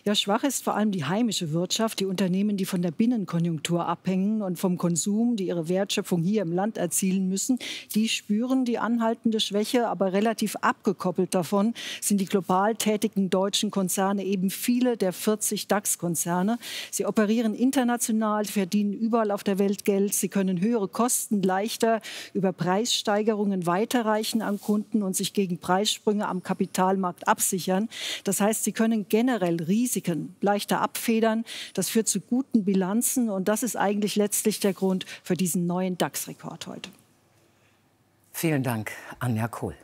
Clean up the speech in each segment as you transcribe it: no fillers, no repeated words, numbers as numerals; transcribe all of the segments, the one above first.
Ja, schwach ist vor allem die heimische Wirtschaft, die Unternehmen, die von der Binnenkonjunktur abhängen und vom Konsum, die ihre Wertschöpfung hier im Land erzielen müssen. Die spüren die anhaltende Schwäche, aber relativ abgekoppelt davon sind die global tätigen deutschen Konzerne, eben viele der 40 DAX-Konzerne. Sie operieren international, verdienen überall auf der Welt Geld. Sie können höhere Kosten leichter über Preissteigerungen weiterreichen an Kunden und sich gegen Preissprünge am Kapitalmarkt absichern. Das heißt, sie können generell Risiken leichter abfedern. Das führt zu guten Bilanzen und das ist eigentlich letztlich der Grund für diesen neuen DAX-Rekord heute. Vielen Dank, Anja Kohl.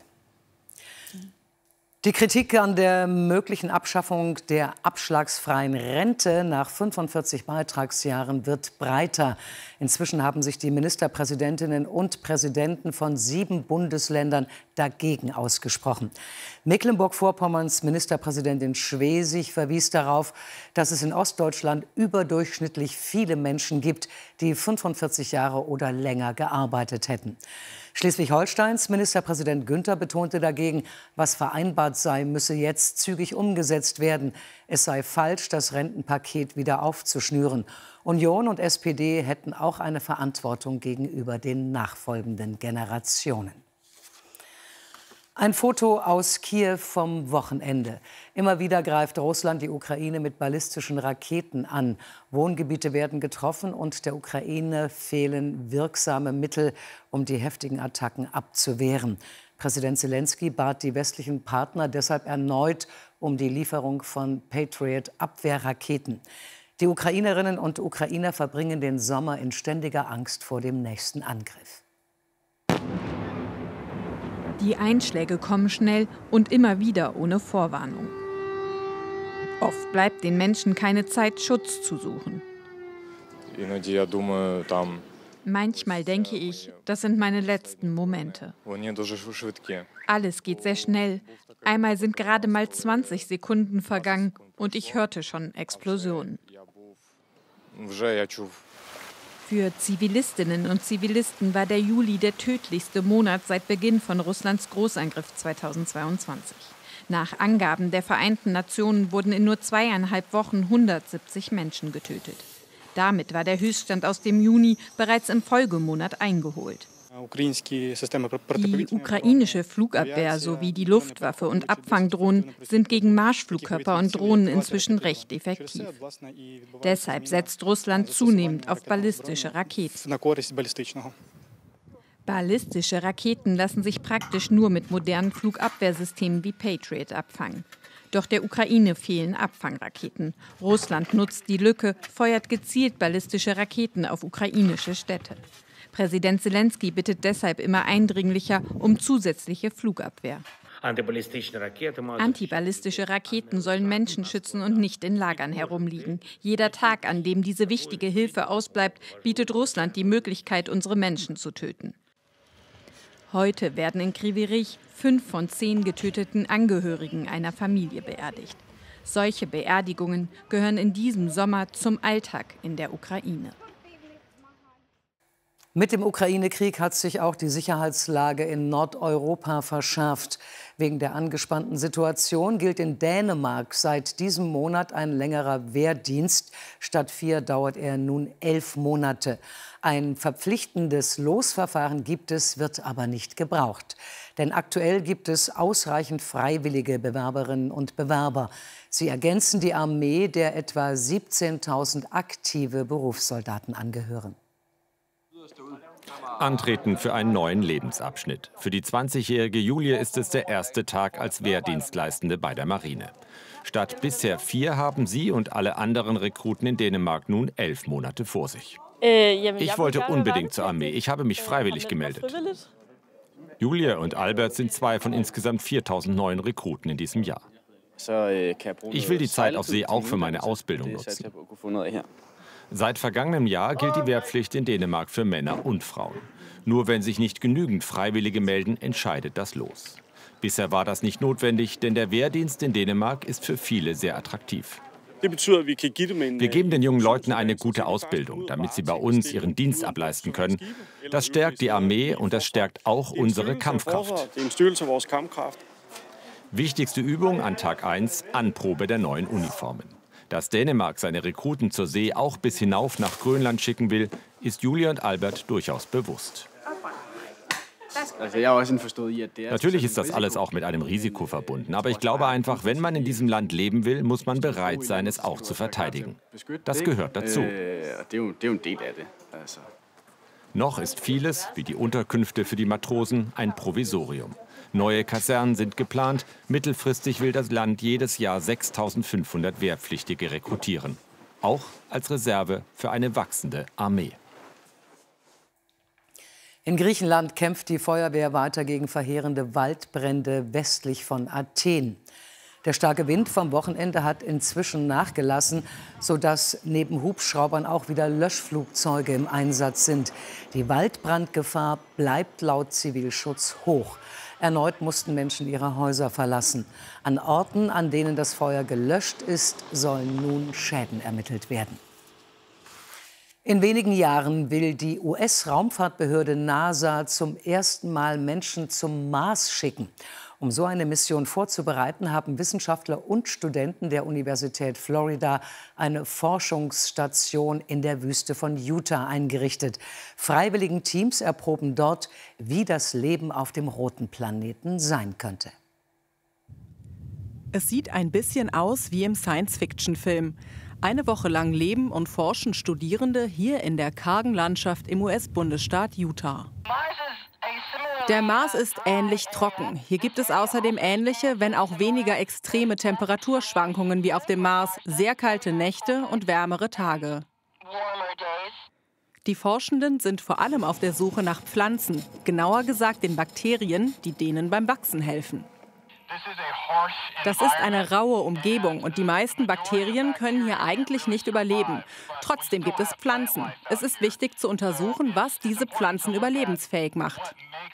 Die Kritik an der möglichen Abschaffung der abschlagsfreien Rente nach 45 Beitragsjahren wird breiter. Inzwischen haben sich die Ministerpräsidentinnen und Präsidenten von 7 Bundesländern dagegen ausgesprochen. Mecklenburg-Vorpommerns Ministerpräsidentin Schwesig verwies darauf, dass es in Ostdeutschland überdurchschnittlich viele Menschen gibt, die 45 Jahre oder länger gearbeitet hätten. Schleswig-Holsteins Ministerpräsident Günther betonte dagegen, was vereinbart sei, müsse jetzt zügig umgesetzt werden. Es sei falsch, das Rentenpaket wieder aufzuschnüren. Union und SPD hätten auch eine Verantwortung gegenüber den nachfolgenden Generationen. Ein Foto aus Kiew vom Wochenende. Immer wieder greift Russland die Ukraine mit ballistischen Raketen an. Wohngebiete werden getroffen und der Ukraine fehlen wirksame Mittel, um die heftigen Attacken abzuwehren. Präsident Zelensky bat die westlichen Partner deshalb erneut um die Lieferung von Patriot-Abwehrraketen. Die Ukrainerinnen und Ukrainer verbringen den Sommer in ständiger Angst vor dem nächsten Angriff. Die Einschläge kommen schnell und immer wieder ohne Vorwarnung. Oft bleibt den Menschen keine Zeit, Schutz zu suchen. Manchmal denke ich, das sind meine letzten Momente. Alles geht sehr schnell. Einmal sind gerade mal 20 Sekunden vergangen und ich hörte schon Explosionen. Für Zivilistinnen und Zivilisten war der Juli der tödlichste Monat seit Beginn von Russlands Großangriff 2022. Nach Angaben der Vereinten Nationen wurden in nur 2,5 Wochen 170 Menschen getötet. Damit war der Höchststand aus dem Juni bereits im Folgemonat eingeholt. Die ukrainische Flugabwehr sowie die Luftwaffe und Abfangdrohnen sind gegen Marschflugkörper und Drohnen inzwischen recht effektiv. Deshalb setzt Russland zunehmend auf ballistische Raketen. Ballistische Raketen lassen sich praktisch nur mit modernen Flugabwehrsystemen wie Patriot abfangen. Doch der Ukraine fehlen Abfangraketen. Russland nutzt die Lücke, feuert gezielt ballistische Raketen auf ukrainische Städte. Präsident Zelensky bittet deshalb immer eindringlicher um zusätzliche Flugabwehr. Antiballistische Raketen sollen Menschen schützen und nicht in Lagern herumliegen. Jeder Tag, an dem diese wichtige Hilfe ausbleibt, bietet Russland die Möglichkeit, unsere Menschen zu töten. Heute werden in Kryvyi Rih 5 von 10 getöteten Angehörigen einer Familie beerdigt. Solche Beerdigungen gehören in diesem Sommer zum Alltag in der Ukraine. Mit dem Ukraine-Krieg hat sich auch die Sicherheitslage in Nordeuropa verschärft. Wegen der angespannten Situation gilt in Dänemark seit diesem Monat ein längerer Wehrdienst. Statt 4 dauert er nun 11 Monate. Ein verpflichtendes Losverfahren gibt es, wird aber nicht gebraucht. Denn aktuell gibt es ausreichend freiwillige Bewerberinnen und Bewerber. Sie ergänzen die Armee, der etwa 17.000 aktive Berufssoldaten angehören. Antreten für einen neuen Lebensabschnitt. Für die 20-jährige Julie ist es der erste Tag als Wehrdienstleistende bei der Marine. Statt bisher 4 haben sie und alle anderen Rekruten in Dänemark nun 11 Monate vor sich. Ich wollte unbedingt zur Armee. Ich habe mich freiwillig gemeldet. Julie und Albert sind 2 von insgesamt 4.000 neuen Rekruten in diesem Jahr. Ich will die Zeit auf See auch für meine Ausbildung nutzen. Seit vergangenem Jahr gilt die Wehrpflicht in Dänemark für Männer und Frauen. Nur wenn sich nicht genügend Freiwillige melden, entscheidet das Los. Bisher war das nicht notwendig, denn der Wehrdienst in Dänemark ist für viele sehr attraktiv. Wir geben den jungen Leuten eine gute Ausbildung, damit sie bei uns ihren Dienst ableisten können. Das stärkt die Armee und das stärkt auch unsere Kampfkraft. Wichtigste Übung an Tag 1, Anprobe der neuen Uniformen. Dass Dänemark seine Rekruten zur See auch bis hinauf nach Grönland schicken will, ist Julia und Albert durchaus bewusst. Natürlich ist das alles auch mit einem Risiko verbunden, aber ich glaube einfach, wenn man in diesem Land leben will, muss man bereit sein, es auch zu verteidigen. Das gehört dazu. Noch ist vieles, wie die Unterkünfte für die Matrosen, ein Provisorium. Neue Kasernen sind geplant. Mittelfristig will das Land jedes Jahr 6.500 Wehrpflichtige rekrutieren. Auch als Reserve für eine wachsende Armee. In Griechenland kämpft die Feuerwehr weiter gegen verheerende Waldbrände westlich von Athen. Der starke Wind vom Wochenende hat inzwischen nachgelassen, sodass neben Hubschraubern auch wieder Löschflugzeuge im Einsatz sind. Die Waldbrandgefahr bleibt laut Zivilschutz hoch. Erneut mussten Menschen ihre Häuser verlassen. An Orten, an denen das Feuer gelöscht ist, sollen nun Schäden ermittelt werden. In wenigen Jahren will die US-Raumfahrtbehörde NASA zum ersten Mal Menschen zum Mars schicken. Um so eine Mission vorzubereiten, haben Wissenschaftler und Studenten der Universität Florida eine Forschungsstation in der Wüste von Utah eingerichtet. Freiwilligen Teams erproben dort, wie das Leben auf dem roten Planeten sein könnte. Es sieht ein bisschen aus wie im Science-Fiction-Film. Eine Woche lang leben und forschen Studierende hier in der kargen Landschaft im US-Bundesstaat Utah. Der Mars ist ähnlich trocken. Hier gibt es außerdem ähnliche, wenn auch weniger extreme Temperaturschwankungen wie auf dem Mars, sehr kalte Nächte und wärmere Tage. Die Forschenden sind vor allem auf der Suche nach Pflanzen, genauer gesagt den Bakterien, die denen beim Wachsen helfen. Das ist eine raue Umgebung und die meisten Bakterien können hier eigentlich nicht überleben. Trotzdem gibt es Pflanzen. Es ist wichtig zu untersuchen, was diese Pflanzen überlebensfähig macht.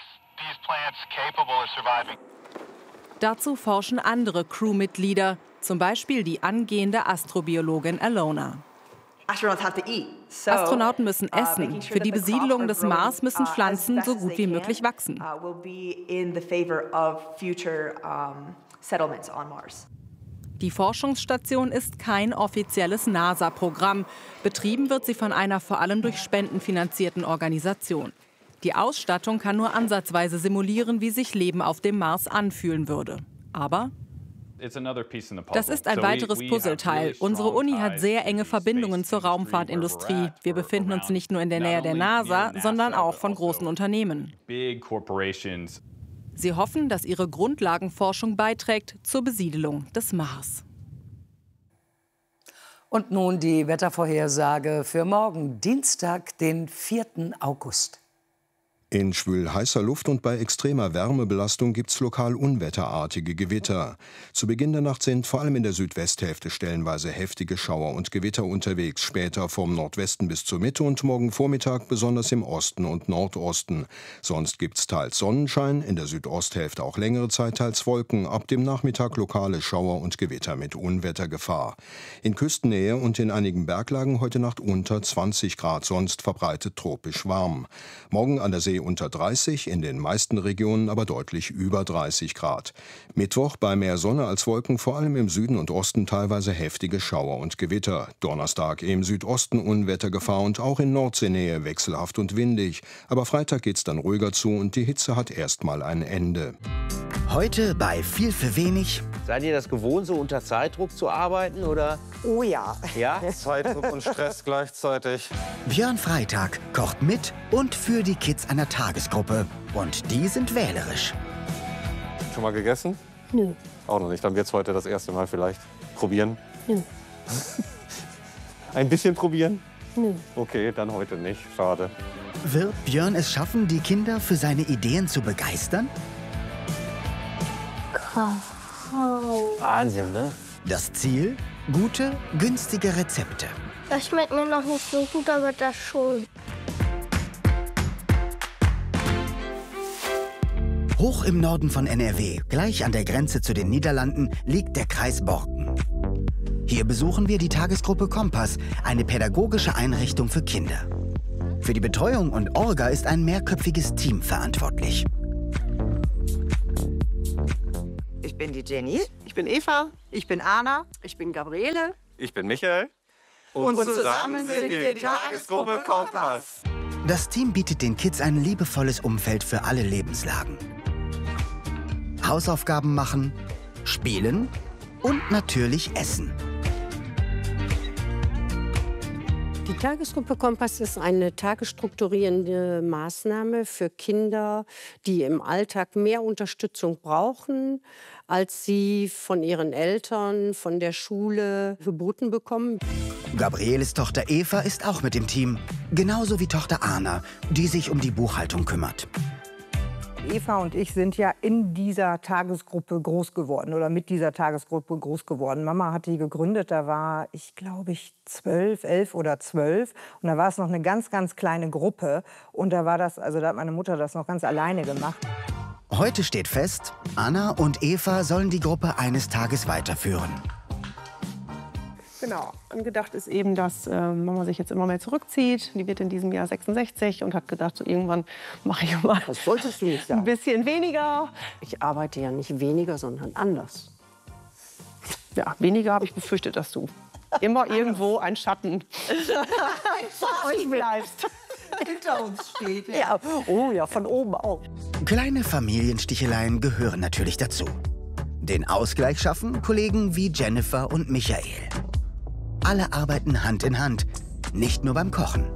Dazu forschen andere Crewmitglieder, zum Beispiel die angehende Astrobiologin Alona. Astronauten müssen essen. Für die Besiedelung des Mars müssen Pflanzen so gut wie möglich wachsen. Die Forschungsstation ist kein offizielles NASA-Programm. Betrieben wird sie von einer vor allem durch Spenden finanzierten Organisation. Die Ausstattung kann nur ansatzweise simulieren, wie sich Leben auf dem Mars anfühlen würde. Aber das ist ein weiteres Puzzleteil. Unsere Uni hat sehr enge Verbindungen zur Raumfahrtindustrie. Wir befinden uns nicht nur in der Nähe der NASA, sondern auch von großen Unternehmen. Sie hoffen, dass ihre Grundlagenforschung beiträgt zur Besiedelung des Mars. Und nun die Wettervorhersage für morgen, Dienstag, den 4. August. In schwül heißer Luft und bei extremer Wärmebelastung gibt's lokal unwetterartige Gewitter. Zu Beginn der Nacht sind vor allem in der Südwesthälfte stellenweise heftige Schauer und Gewitter unterwegs, später vom Nordwesten bis zur Mitte und morgen Vormittag besonders im Osten und Nordosten. Sonst gibt's teils Sonnenschein, in der Südosthälfte auch längere Zeit teils Wolken, ab dem Nachmittag lokale Schauer und Gewitter mit Unwettergefahr. In Küstennähe und in einigen Berglagen heute Nacht unter 20 Grad, sonst verbreitet tropisch warm. Morgen an der See unter 30, in den meisten Regionen aber deutlich über 30 Grad. Mittwoch bei mehr Sonne als Wolken, vor allem im Süden und Osten teilweise heftige Schauer und Gewitter. Donnerstag im Südosten Unwettergefahr und auch in Nordseenähe wechselhaft und windig. Aber Freitag geht's dann ruhiger zu und die Hitze hat erstmal ein Ende. Heute bei Viel für wenig. Seid ihr das gewohnt, so unter Zeitdruck zu arbeiten, oder? Oh ja. Ja? Zeitdruck und Stress gleichzeitig. Björn Freitag kocht mit und für die Kids einer Tagesgruppe. Und die sind wählerisch. Schon mal gegessen? Nö. Auch noch nicht. Dann wird's heute das erste Mal vielleicht probieren. Nö. Ein bisschen probieren? Nö. Okay, dann heute nicht. Schade. Wird Björn es schaffen, die Kinder für seine Ideen zu begeistern? Wahnsinn, ne? Das Ziel? Gute, günstige Rezepte. Das schmeckt mir noch nicht so gut, aber das schon. Hoch im Norden von NRW, gleich an der Grenze zu den Niederlanden, liegt der Kreis Borken. Hier besuchen wir die Tagesgruppe Kompass, eine pädagogische Einrichtung für Kinder. Für die Betreuung und Orga ist ein mehrköpfiges Team verantwortlich. Ich bin die Jenny. Ich Ich bin Eva. Ich bin Anna. Ich bin Gabriele. Ich bin Michael. Und zusammen sind wir die Tagesgruppe Kompass. Das Team bietet den Kids ein liebevolles Umfeld für alle Lebenslagen. Hausaufgaben machen, spielen und natürlich essen. Die Tagesgruppe Kompass ist eine tagesstrukturierende Maßnahme für Kinder, die im Alltag mehr Unterstützung brauchen, als sie von ihren Eltern, von der Schule geboten bekommen. Gabrieles Tochter Eva ist auch mit im Team, genauso wie Tochter Anna, die sich um die Buchhaltung kümmert. Eva und ich sind ja in dieser Tagesgruppe groß geworden oder mit dieser Tagesgruppe groß geworden. Mama hat die gegründet, da war ich, glaube ich, 11 oder 12. Und da war es noch eine ganz, ganz kleine Gruppe. Und da war das, also da hat meine Mutter das noch ganz alleine gemacht. Heute steht fest, Anna und Eva sollen die Gruppe eines Tages weiterführen. Genau. Angedacht ist eben, dass Mama sich jetzt immer mehr zurückzieht. Die wird in diesem Jahr 66 und hat gedacht, so irgendwann mache ich mal das wolltest du nicht sagen. Ein bisschen weniger. Ich arbeite ja nicht weniger, sondern anders. Ja, weniger habe ich befürchtet, dass du immer irgendwo ein Schatten vor euch bleibst. Hinter uns steht. Ja. Oh ja, von oben auch. Kleine Familiensticheleien gehören natürlich dazu. Den Ausgleich schaffen Kollegen wie Jennifer und Michael. Alle arbeiten Hand in Hand, nicht nur beim Kochen.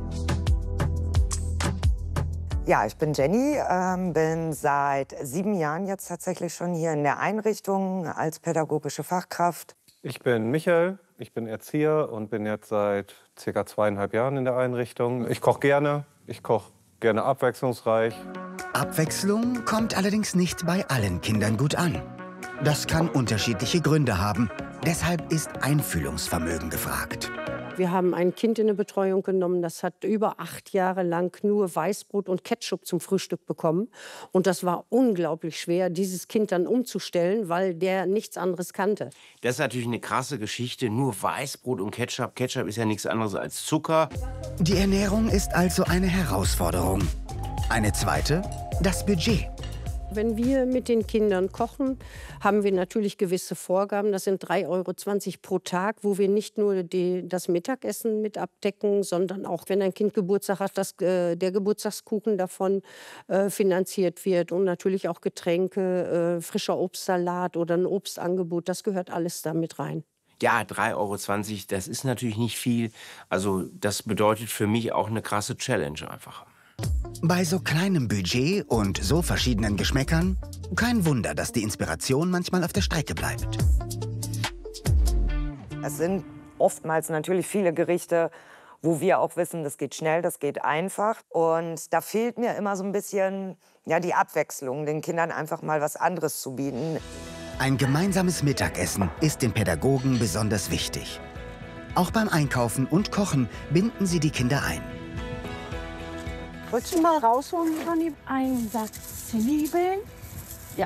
Ja, ich bin Jenny, bin seit 7 Jahren jetzt tatsächlich schon hier in der Einrichtung als pädagogische Fachkraft. Ich bin Michael, ich bin Erzieher und bin jetzt seit ca. 2,5 Jahren in der Einrichtung. Ich koche gerne abwechslungsreich. Abwechslung kommt allerdings nicht bei allen Kindern gut an. Das kann unterschiedliche Gründe haben. Deshalb ist Einfühlungsvermögen gefragt. Wir haben ein Kind in eine Betreuung genommen, das hat über 8 Jahre lang nur Weißbrot und Ketchup zum Frühstück bekommen. Und das war unglaublich schwer, dieses Kind dann umzustellen, weil der nichts anderes kannte. Das ist natürlich eine krasse Geschichte. Nur Weißbrot und Ketchup. Ketchup ist ja nichts anderes als Zucker. Die Ernährung ist also eine Herausforderung. Eine zweite, das Budget. Wenn wir mit den Kindern kochen, haben wir natürlich gewisse Vorgaben. Das sind 3,20 € pro Tag, wo wir nicht nur das Mittagessen mit abdecken, sondern auch, wenn ein Kind Geburtstag hat, dass der Geburtstagskuchen davon finanziert wird. Und natürlich auch Getränke, frischer Obstsalat oder ein Obstangebot, das gehört alles da mit rein. Ja, 3,20 €, das ist natürlich nicht viel. Also das bedeutet für mich auch eine krasse Challenge einfach. Bei so kleinem Budget und so verschiedenen Geschmäckern, kein Wunder, dass die Inspiration manchmal auf der Strecke bleibt. Es sind oftmals natürlich viele Gerichte, wo wir auch wissen, das geht schnell, das geht einfach. Und da fehlt mir immer so ein bisschen ja, die Abwechslung, den Kindern einfach mal was anderes zu bieten. Ein gemeinsames Mittagessen ist den Pädagogen besonders wichtig. Auch beim Einkaufen und Kochen binden sie die Kinder ein. Wolltest du mal rausholen, Ronny? Ein Sack Zwiebeln. Ja.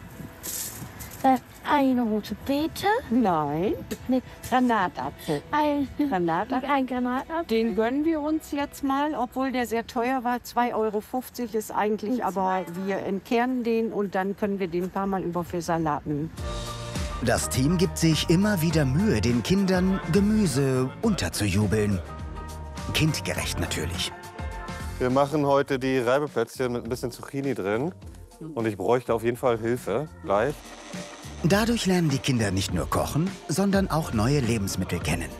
Eine rote Beete. Nein. Eine Granatapfel. Ein Granatapfel. Den gönnen wir uns jetzt mal, obwohl der sehr teuer war. 2,50 € ist eigentlich, aber wir entkernen den und dann können wir den ein paar Mal über für Salat nehmen. Das Team gibt sich immer wieder Mühe, den Kindern Gemüse unterzujubeln. Kindgerecht natürlich. Wir machen heute die Reibeplätzchen mit ein bisschen Zucchini drin. Und ich bräuchte auf jeden Fall Hilfe gleich. Dadurch lernen die Kinder nicht nur kochen, sondern auch neue Lebensmittel kennen.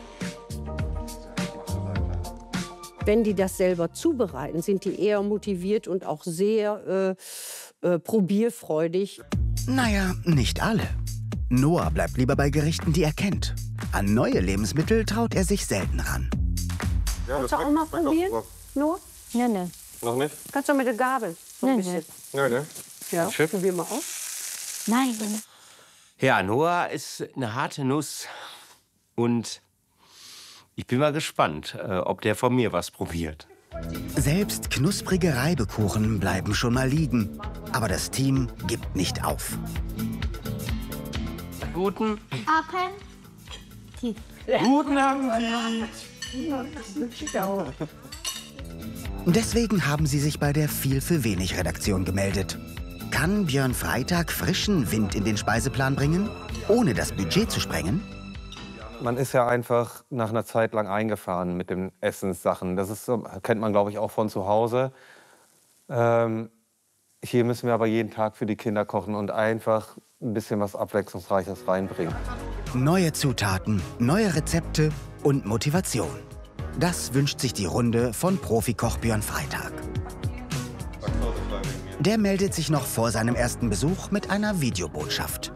Wenn die das selber zubereiten, sind die eher motiviert und auch sehr probierfreudig. Naja, nicht alle. Noah bleibt lieber bei Gerichten, die er kennt. An neue Lebensmittel traut er sich selten ran. Ja, willst du auch mal probieren, Noah? Nee. Noch nicht? Kannst du mit der Gabel? So ein bisschen. Nee. Ja, probier mal aus. Nein. Ja, Noah ist eine harte Nuss. Und ich bin mal gespannt, ob der von mir was probiert. Selbst knusprige Reibekuchen bleiben schon mal liegen. Aber das Team gibt nicht auf. Guten Appetit. Guten Appetit. Deswegen haben sie sich bei der Viel für wenig Redaktion gemeldet. Kann Björn Freitag frischen Wind in den Speiseplan bringen? ohne das Budget zu sprengen? Man ist ja einfach nach einer Zeit lang eingefahren mit den Essenssachen. Das ist so, kennt man, glaube ich, auch von zu Hause. Hier müssen wir aber jeden Tag für die Kinder kochen und einfach ein bisschen was Abwechslungsreiches reinbringen. Neue Zutaten, neue Rezepte und Motivation. Das wünscht sich die Runde von Profikoch Björn Freitag. Der meldet sich noch vor seinem ersten Besuch mit einer Videobotschaft.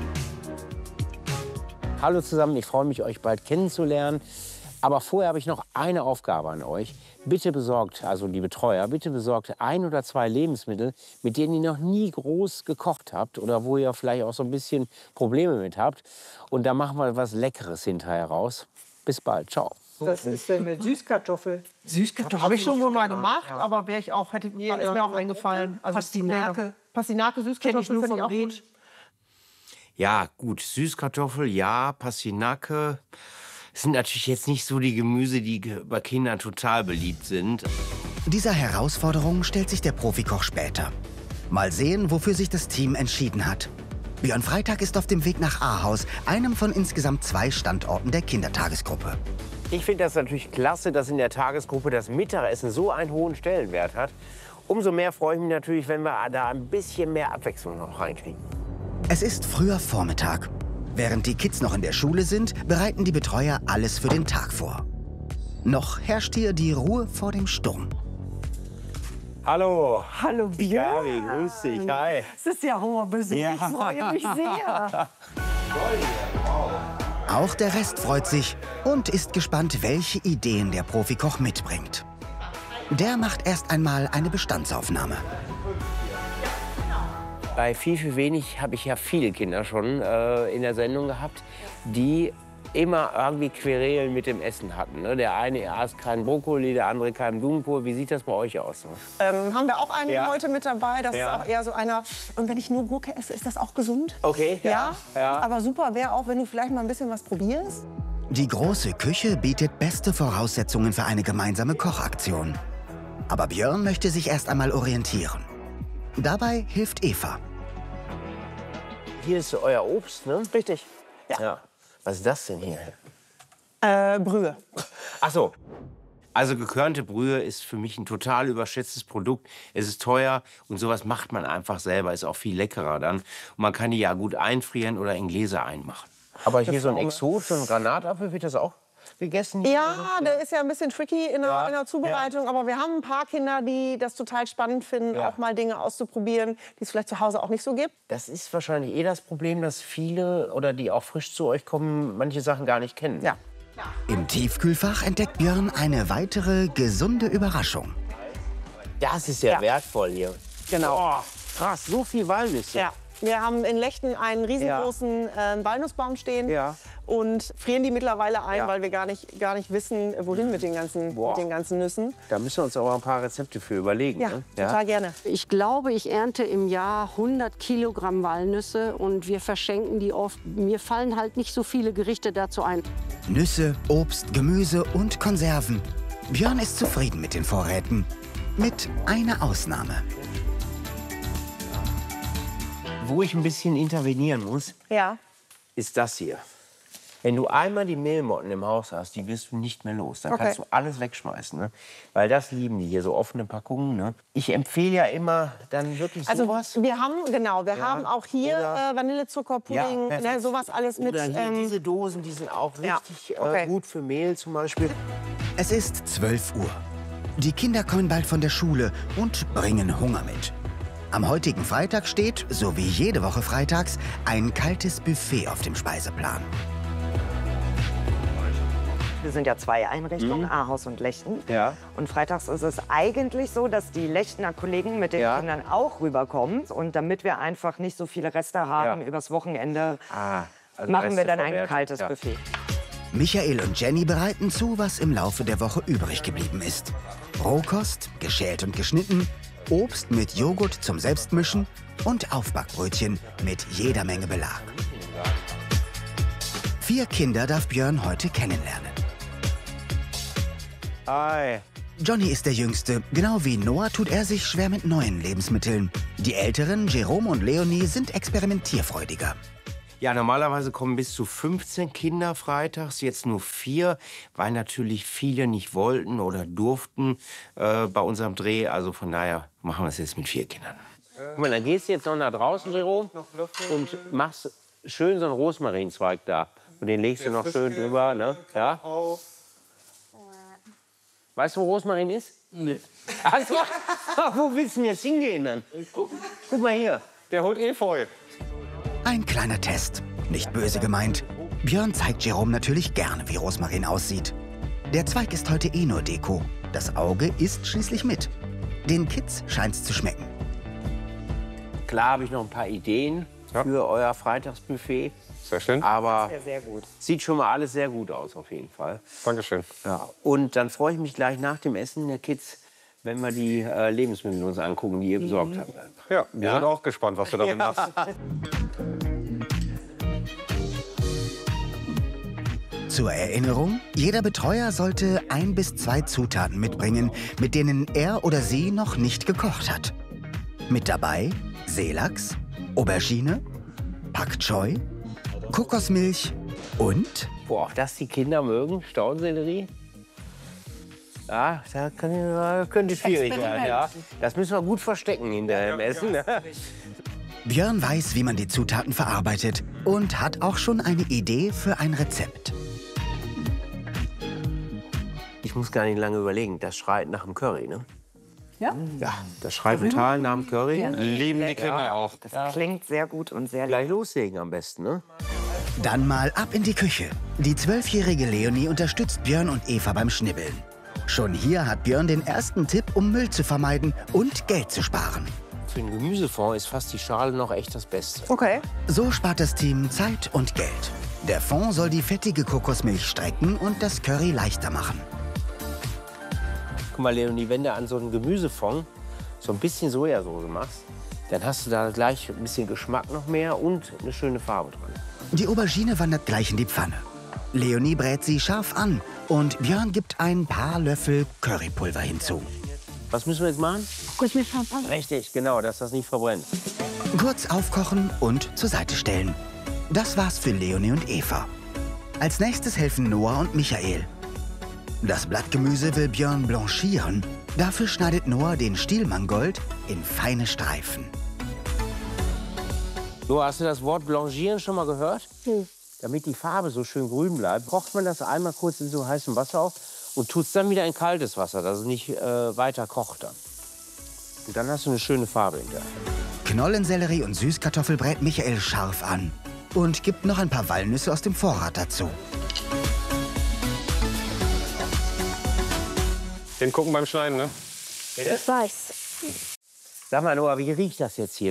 Hallo zusammen, ich freue mich, euch bald kennenzulernen. Aber vorher habe ich noch eine Aufgabe an euch. Bitte besorgt, also die Betreuer, bitte besorgt 1 oder 2 Lebensmittel, mit denen ihr noch nie groß gekocht habt oder wo ihr vielleicht auch so ein bisschen Probleme mit habt. Und da machen wir was Leckeres hinterher raus. Bis bald, ciao. Das ist denn mit Süßkartoffel. Süßkartoffel habe ich schon wohl mal gemacht, aber wäre ich auch, ist mir auch eingefallen. Also Pastinake, Süßkartoffel finde ich auch gut. Ja, gut, Süßkartoffel, ja, Pastinake. Sind natürlich jetzt nicht so die Gemüse, die bei Kindern total beliebt sind. Dieser Herausforderung stellt sich der Profikoch später. Mal sehen, wofür sich das Team entschieden hat. Björn Freitag ist auf dem Weg nach Ahaus, einem von insgesamt 2 Standorten der Kindertagesgruppe. Ich finde das natürlich klasse, dass in der Tagesgruppe das Mittagessen so einen hohen Stellenwert hat. Umso mehr freue ich mich natürlich, wenn wir da ein bisschen mehr Abwechslung noch reinkriegen. Es ist früher Vormittag. Während die Kids noch in der Schule sind, bereiten die Betreuer alles für den Tag vor. Noch herrscht hier die Ruhe vor dem Sturm. Hallo. Hallo Björn. Gabi, grüß dich. Hi. Es ist ja hoher Besuch. Ja. Ich freue mich sehr. Auch der Rest freut sich und ist gespannt, welche Ideen der Profikoch mitbringt. Der macht erst einmal eine Bestandsaufnahme. Bei viel wenig habe ich ja viele Kinder schon in der Sendung gehabt, die immer irgendwie Querelen mit dem Essen hatten. Ne? Der eine aß keinen Brokkoli, der andere keinen Blumenkohl. Wie sieht das bei euch aus? Haben wir auch einen heute mit dabei. Das Ja. ist auch eher so einer. Und wenn ich nur Gurke esse, ist das auch gesund? Okay. Ja. Ja. Aber super wäre auch, wenn du vielleicht mal ein bisschen was probierst. Die große Küche bietet beste Voraussetzungen für eine gemeinsame Kochaktion. Aber Björn möchte sich erst einmal orientieren. Dabei hilft Eva. Hier ist euer Obst, ne? Richtig. Ja. Was ist das denn hier? Brühe. Ach so. Also gekörnte Brühe ist für mich ein total überschätztes Produkt. Es ist teuer und sowas macht man einfach selber. Ist auch viel leckerer dann. Und man kann die ja gut einfrieren oder in Gläser einmachen. Aber hier so ein Exot, so ein Granatapfel, wird das auch gegessen? Ja, der ist ja ein bisschen tricky in der Zubereitung. Aber wir haben ein paar Kinder, die das total spannend finden, auch mal Dinge auszuprobieren, die es vielleicht zu Hause auch nicht so gibt. Das ist wahrscheinlich das Problem, dass viele oder die auch frisch zu euch kommen, manche Sachen gar nicht kennen. Ja. Im Tiefkühlfach entdeckt Björn eine weitere gesunde Überraschung. Das ist ja wertvoll hier. Genau. Oh, krass, so viel Walnüsse. Ja. Wir haben in Lechten einen riesengroßen Walnussbaum stehen und frieren die mittlerweile ein, weil wir gar nicht wissen, wohin mit den ganzen Nüssen. Da müssen wir uns aber ein paar Rezepte für überlegen. Ja, ne? total gerne. Ich glaube, ich ernte im Jahr 100 Kilogramm Walnüsse und wir verschenken die oft. Mir fallen halt nicht so viele Gerichte dazu ein. Nüsse, Obst, Gemüse und Konserven. Björn ist zufrieden mit den Vorräten. Mit einer Ausnahme. Wo ich ein bisschen intervenieren muss, ist das hier. Wenn du einmal die Mehlmotten im Haus hast, die wirst du nicht mehr los. Dann kannst du alles wegschmeißen. Ne? Weil das lieben die hier, so offene Packungen. Ne? Ich empfehle ja immer dann wirklich sowas. Wir haben auch hier Vanillezuckerpudding, sowas alles mit. Oder hier diese Dosen, die sind auch richtig gut für Mehl zum Beispiel. Es ist 12 Uhr. Die Kinder kommen bald von der Schule und bringen Hunger mit. Am heutigen Freitag steht, so wie jede Woche freitags, ein kaltes Buffet auf dem Speiseplan. Wir sind ja 2 Einrichtungen, Ahaus und Lechten. Ja. Und freitags ist es eigentlich so, dass die Lechtener Kollegen mit den Kindern auch rüberkommen. Und damit wir einfach nicht so viele Reste haben übers Wochenende, machen wir dann ein kaltes Buffet. Michael und Jenny bereiten zu, was im Laufe der Woche übrig geblieben ist. Rohkost, geschält und geschnitten, Obst mit Joghurt zum Selbstmischen und Aufbackbrötchen mit jeder Menge Belag. 4 Kinder darf Björn heute kennenlernen. Hi. Johnny ist der Jüngste. Genau wie Noah tut er sich schwer mit neuen Lebensmitteln. Die Älteren, Jerome und Leonie, sind experimentierfreudiger. Ja, normalerweise kommen bis zu 15 Kinder freitags, jetzt nur 4, weil natürlich viele nicht wollten oder durften bei unserem Dreh. Also von daher machen wir es jetzt mit 4 Kindern. Guck mal, dann gehst du jetzt noch nach draußen, Jerome, und machst schön so einen Rosmarinzweig da. Und den legst du noch schön drüber, ne? Ja? Weißt du, wo Rosmarin ist? Nee. Also, wo willst du denn jetzt hingehen dann? Guck mal hier. Der holt Efeu. Ein kleiner Test. Nicht böse gemeint. Björn zeigt Jerome natürlich gerne, wie Rosmarin aussieht. Der Zweig ist heute eh nur Deko. Das Auge isst schließlich mit. Den Kids scheint's zu schmecken. Klar habe ich noch ein paar Ideen für euer Freitagsbuffet. Sehr schön. Aber Sehr gut. sieht schon mal alles sehr gut aus, auf jeden Fall. Dankeschön. Ja. Und dann freue ich mich gleich nach dem Essen der Kids, wenn wir die Lebensmittel uns angucken, die ihr besorgt habt. Ja, wir sind auch gespannt, was du damit machst. Zur Erinnerung, jeder Betreuer sollte 1 bis 2 Zutaten mitbringen, mit denen er oder sie noch nicht gekocht hat. Mit dabei Seelachs, Aubergine, Pak Choi, Kokosmilch und... Boah, das die Kinder mögen, Staudensellerie. Ja, da könnte schwierig werden. Ja. Das müssen wir gut verstecken hinterher im Essen. Björn weiß, wie man die Zutaten verarbeitet und hat auch schon eine Idee für ein Rezept. Ich muss gar nicht lange überlegen, das schreit nach dem Curry, ne? Ja? Ja, das schreit total nach dem Curry. Ja. Lieben die Kinder auch. Das klingt sehr gut und sehr Gleich loslegen am besten, ne? Dann mal ab in die Küche. Die 12-jährige Leonie unterstützt Björn und Eva beim Schnibbeln. Schon hier hat Björn den ersten Tipp, um Müll zu vermeiden und Geld zu sparen. Für einen Gemüsefond ist fast die Schale noch echt das Beste. Okay. So spart das Team Zeit und Geld. Der Fond soll die fettige Kokosmilch strecken und das Curry leichter machen. Guck mal, Leonie, wenn du an so einen Gemüsefond so ein bisschen Sojasauce machst, dann hast du da gleich ein bisschen Geschmack noch mehr und eine schöne Farbe dran. Die Aubergine wandert gleich in die Pfanne. Leonie brät sie scharf an und Björn gibt ein paar Löffel Currypulver hinzu. Was müssen wir jetzt machen? Richtig, genau, dass das nicht verbrennt. Kurz aufkochen und zur Seite stellen. Das war's für Leonie und Eva. Als nächstes helfen Noah und Michael. Das Blattgemüse will Björn blanchieren. Dafür schneidet Noah den Stielmangold in feine Streifen. Noah, hast du das Wort blanchieren schon mal gehört? Damit die Farbe so schön grün bleibt, kocht man das einmal kurz in so heißem Wasser auf und tut es dann wieder in kaltes Wasser, dass es nicht weiter kocht dann. Und dann hast du eine schöne Farbe hinterher. Knollensellerie und Süßkartoffel brät Michael scharf an und gibt noch ein paar Walnüsse aus dem Vorrat dazu. Den gucken beim Schneiden, ne? Ich weiß. Sag mal, Noah, wie riecht das jetzt hier?